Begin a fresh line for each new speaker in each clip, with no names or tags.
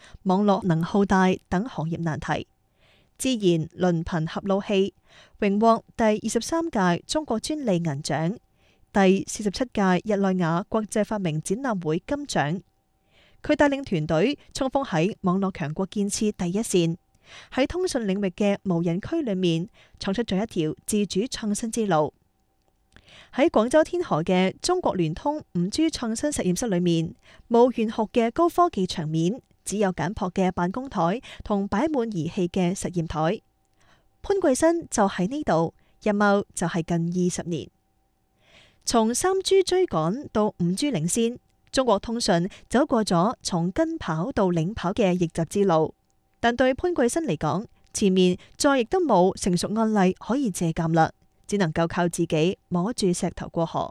網絡能耗大等行業難題。自然鄰頻合路器榮獲第23屆中國專利銀獎、第47屆日內瓦國際發明展覽會金獎。佢帶領團隊衝鋒喺網絡強國建設第一線，喺通訊領域嘅無人區裏面闖出咗一條自主創新之路。喺廣州天河嘅中國聯通 5G 創新實驗室裏面，冇玄學嘅高科技場面，只有簡樸嘅辦公台同擺滿儀器嘅實驗台。潘桂新就喺呢度，任務就係近20年。從 3G 追趕到 5G 領先，中國通訊走過咗從跟跑到領跑嘅逆襲之路。但對潘桂新嚟講，前面再亦都冇成熟案例可以借鑑啦，只能夠靠自己摸住石頭過河。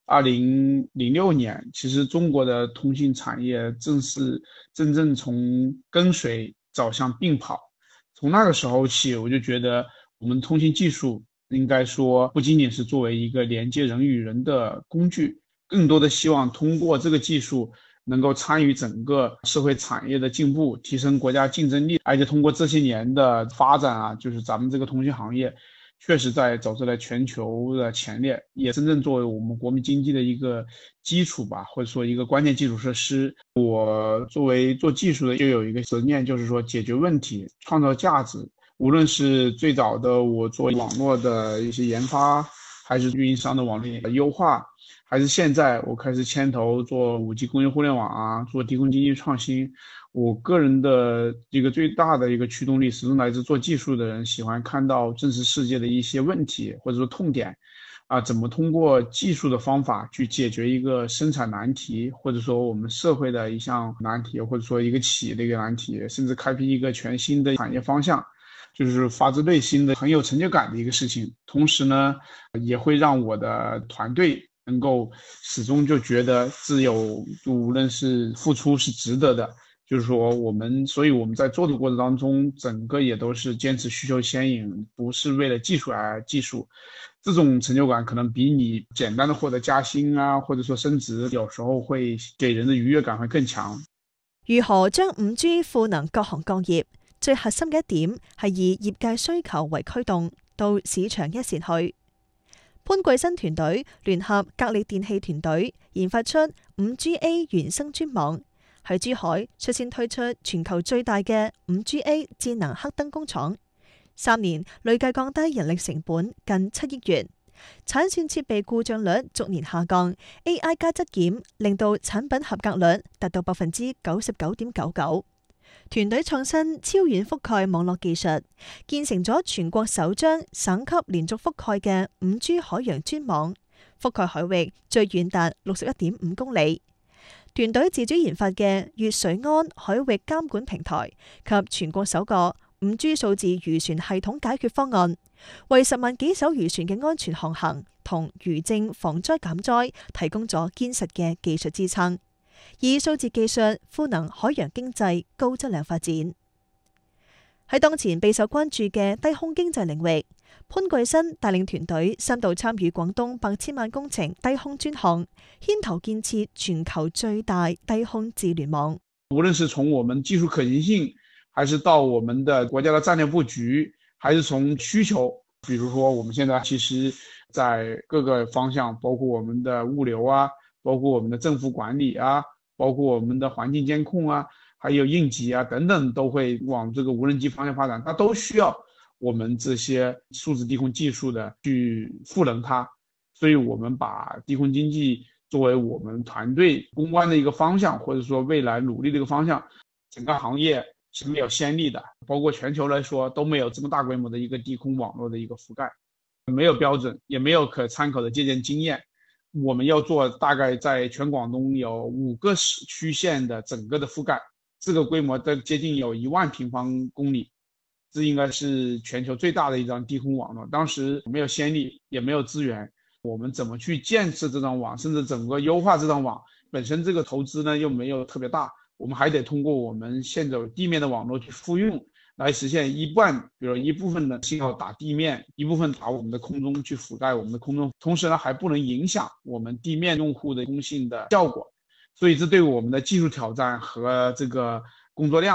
2006年，其實中國的通信產業真正從跟隨走向並跑。從那個時候起，我就覺得我們通信技術應該說不僅僅是作為一個連接人與人的工具，更多的希望通過這個技術能夠參與整個社會產業的進步，提升國家競爭力。而且通過這些年的發展啊，就是咱們這個通信行業確實在走在了全球的前列，也真正作為我們國民經濟的一個基礎吧，或者說一個關鍵基礎設施。我作為做技術的，就有一個執念，就是說解決問題，創造價值。無論是最早的我做網絡的一些研發，還是運營商的網絡優化，還是現在我開始牽頭做5G 工業互聯網啊，做低空經濟創新。我個人的一個最大的一個驅動力，始終來自做技術的人喜歡看到真實世界的一些問題或者說痛點啊，怎麼通過技術的方法去解決一個生產難題，或者說我們社會的一項難題，或者說一個企業的一個難題，甚至開闢一個全新的產業方向，就是發自內心的很有成就感的一個事情。同時呢，也會讓我的團隊能夠始終就覺得只有無論是付出是值得的。就是說所以我們在做的過程當中，整個也都是堅持需求先引，不是為了技術而技術。這種成就感可能比你簡單的獲得加薪啊，或者說升職，有時候會給人的愉悅感會更強。
如何將 5G 賦能各行各業？最核心嘅一點係以業界需求為驅動，到市場一線去。潘桂新團隊聯合格力電器團隊研發出 5GA 原生專網，喺珠海率先推出全球最大嘅 5GA 智能黑燈工廠，3年累計降低人力成本近7億元，產線設備故障率逐年下降 ，AI 加質檢令到產品合格率達到99.99%。團隊創新超遠覆蓋網絡技術，建成咗全國首張省級連續覆蓋嘅 5G 海洋專網，覆蓋海域最遠達61.5公里。團隊自主研發嘅粵水安海域監管平台及全國首個 5G 數字漁船系統解決方案，為10萬幾艘漁船嘅安全航行同漁政防災減災提供咗堅實嘅技術支撐，以數字技術賦能海洋經濟高質量發展。喺當前備受關注嘅低空經濟領域，潘桂新帶領團隊3度參與廣東8千萬工程低空專項，牽頭建設全球最大低空智聯網。
無論是從我們技術可行性，還是到我們的國家的戰略布局，還是從需求，比如說我們現在其實在各個方向，包括我們的物流啊，包括我們的政府管理啊，包括我們的環境監控啊，還有應急啊等等，都會往這個無人機方向發展，它都需要我們這些數字低空技術的去賦能它。所以我們把低空經濟作為我們團隊攻關的一個方向，或者說未來努力的一個方向。整個行業是沒有先例的，包括全球來說都沒有這麼大規模的一個低空網絡的一個覆蓋，沒有標準，也沒有可參考的借鑑經驗。我們要做大概在全廣東有5個區縣的整個的覆蓋，這個規模的接近有1萬平方公里，這應該是全球最大的一張低空網絡。當時沒有先例，也沒有資源，我們怎麼去建設這張網，甚至整個優化這張網，本身這個投資呢又沒有特別大，我們還得通過我們現有地面的網絡去複用，來實現比如一部分的信號打地面，一部分打我們的空中去覆蓋我們的空中，同時呢還不能影響我們地面用戶的通信的效果，所以這對我們的技術挑戰和這個工作量